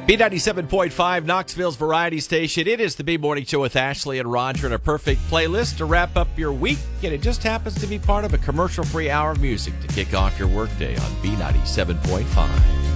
B97.5, Knoxville's variety station. It is the B-Morning Show with Ashley and Roger, and a perfect playlist to wrap up your week. And it just happens to be part of a commercial-free hour of music to kick off your workday on B97.5.